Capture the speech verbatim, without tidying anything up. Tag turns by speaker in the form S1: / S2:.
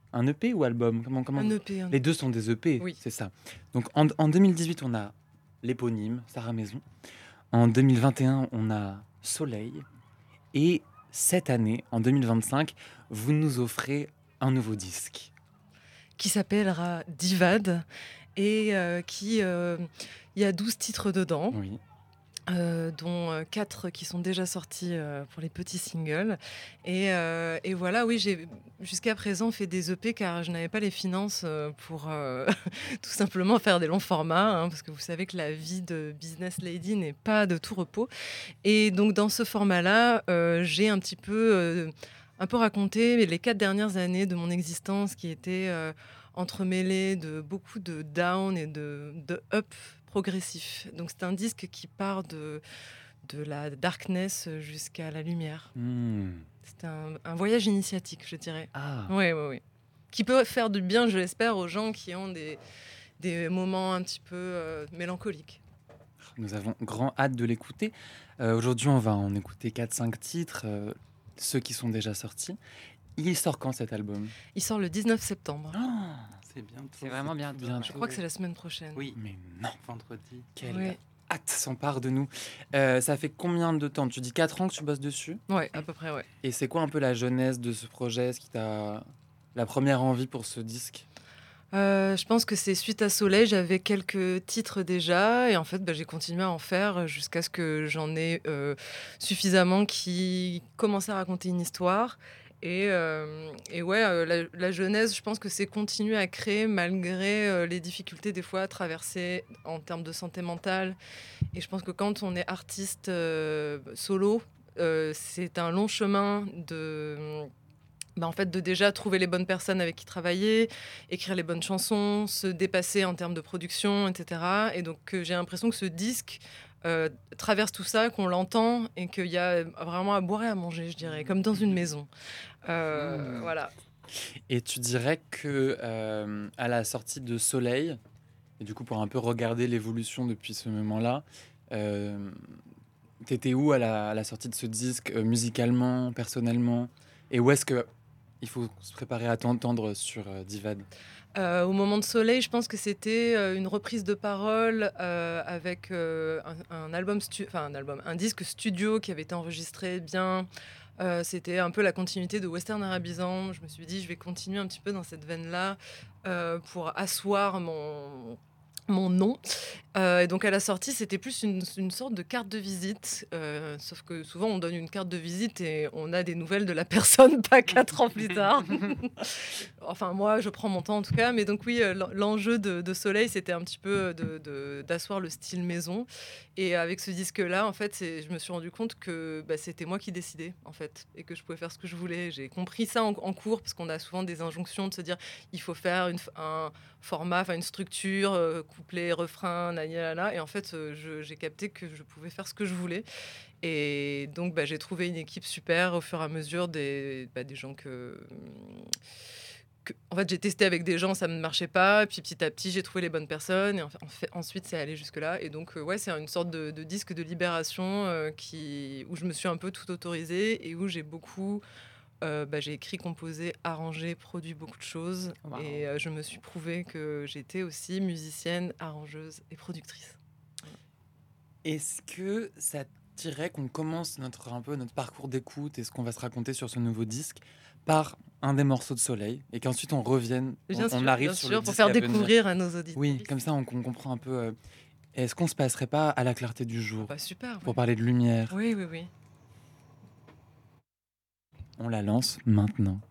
S1: un E P ou album? Comment, comment...
S2: Un E P. Un...
S1: Les deux sont des E P,
S2: oui.
S1: C'est ça. Donc en, en deux mille dix-huit, on a l'éponyme, Sarah Maison. En deux mille vingt et un, on a Soleil. Et cette année, en deux mille vingt-cinq, vous nous offrez un nouveau disque.
S2: Qui s'appellera Divad et euh, qui... Il euh, y a douze titres dedans.
S1: Oui.
S2: Euh, dont quatre qui sont déjà sortis euh, pour les petits singles. Et, euh, et voilà, oui, j'ai jusqu'à présent fait des E P car je n'avais pas les finances euh, pour euh, tout simplement faire des longs formats, hein, parce que vous savez que la vie de business lady n'est pas de tout repos. Et donc dans ce format-là, euh, j'ai un petit peu, euh, un peu raconté les quatre dernières années de mon existence qui étaient euh, entremêlées de beaucoup de down et de, de up progressif. Donc c'est un disque qui part de, de la darkness jusqu'à la lumière.
S1: Mmh.
S2: C'est un, un voyage initiatique, je dirais.
S1: Ah.
S2: Oui, oui, oui. Qui peut faire du bien, je l'espère, aux gens qui ont des, des moments un petit peu euh, mélancoliques.
S1: Nous avons grand hâte de l'écouter. Euh, aujourd'hui, on va en écouter quatre cinq titres, euh, ceux qui sont déjà sortis. Il sort quand cet album?
S2: Il sort le dix-neuf septembre.
S1: Oh, c'est bientôt.
S3: C'est vraiment bientôt.
S1: bientôt.
S2: Je crois que c'est la semaine prochaine.
S3: Oui.
S1: Mais non.
S3: Vendredi.
S1: Quelle
S2: Oui.
S1: hâte s'empare de nous. Euh, ça fait combien de temps? Tu dis quatre ans que tu bosses dessus?
S2: Oui, à peu près, ouais.
S1: Et c'est quoi un peu la jeunesse de ce projet? Ce qui t'a... la première envie pour ce disque?
S2: Euh, je pense que c'est suite à Soleil, j'avais quelques titres déjà et en fait bah, j'ai continué à en faire jusqu'à ce que j'en ai euh, suffisamment qui commençaient à raconter une histoire. Et, euh, et ouais, euh, la, la genèse, je pense que c'est continuer à créer malgré euh, les difficultés des fois à traverser en termes de santé mentale. Et je pense que quand on est artiste euh, solo, euh, c'est un long chemin de... Bah en fait, de déjà trouver les bonnes personnes avec qui travailler, écrire les bonnes chansons, se dépasser en termes de production, et cetera. Et donc, euh, j'ai l'impression que ce disque euh, traverse tout ça, qu'on l'entend et qu'il y a vraiment à boire et à manger, je dirais, comme dans une maison. Euh,
S1: Mmh.
S2: Voilà.
S1: Et tu dirais que euh, à la sortie de Soleil, et du coup pour un peu regarder l'évolution depuis ce moment-là, euh, t'étais où à la, à la sortie de ce disque, euh, musicalement, personnellement? Et où est-ce que il faut se préparer à t'entendre sur euh, Divad?
S2: Euh, au moment de Soleil, je pense que c'était euh, une reprise de parole euh, avec euh, un, un album, stu- enfin un album, un disque studio qui avait été enregistré bien. Euh, c'était un peu la continuité de Western Arabisant. Je me suis dit, je vais continuer un petit peu dans cette veine-là euh, pour asseoir mon mon nom. Euh, et donc à la sortie, c'était plus une, une sorte de carte de visite. Euh, sauf que souvent, on donne une carte de visite et on a des nouvelles de la personne pas quatre ans plus tard. Enfin, moi, je prends mon temps en tout cas. Mais donc oui, euh, l'enjeu de, de Soleil, c'était un petit peu de, de, d'asseoir le style maison. Et avec ce disque-là, en fait, c'est, je me suis rendu compte que bah, c'était moi qui décidais, en fait, et que je pouvais faire ce que je voulais. J'ai compris ça en, en cours, parce qu'on a souvent des injonctions de se dire, il faut faire une, un format, enfin une structure, euh, couplet, refrain, nanana. Et en fait, euh, je, j'ai capté que je pouvais faire ce que je voulais. Et donc, bah, j'ai trouvé une équipe super au fur et à mesure des, bah, des gens que... Que, en fait, j'ai testé avec des gens, ça ne marchait pas. Puis petit à petit, j'ai trouvé les bonnes personnes. Et en fait, ensuite, c'est allé jusque-là. Et donc, euh, ouais, c'est une sorte de, de disque de libération euh, qui, où je me suis un peu tout autorisée et où j'ai beaucoup... Euh, bah, j'ai écrit, composé, arrangé, produit beaucoup de choses.
S3: Wow.
S2: Et euh, je me suis prouvé que j'étais aussi musicienne, arrangeuse et productrice.
S1: Est-ce que ça dirait qu'on commence notre, un peu notre parcours d'écoute et ce qu'on va se raconter sur ce nouveau disque par un des morceaux de Soleil et qu'ensuite on revienne,
S2: Bien
S1: on,
S2: sûr,
S1: on arrive
S2: bien
S1: sur
S2: sûr,
S1: le
S2: pour
S1: disque
S2: faire
S1: à venir.
S2: découvrir à nos auditeurs.
S1: Oui, comme ça on, on comprend un peu. Euh, est-ce qu'on se passerait pas à la clarté du jour
S2: Bah, super.
S1: pour
S2: Oui.
S1: parler de lumière?
S2: Oui, oui, oui.
S1: On la lance maintenant.